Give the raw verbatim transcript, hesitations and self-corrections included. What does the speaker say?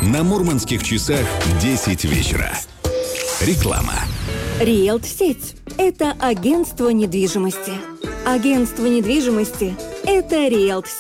На мурманских часах десять вечера. Реклама. Риэлт-сеть – это агентство недвижимости. Агентство недвижимости – это Риэлт-сеть.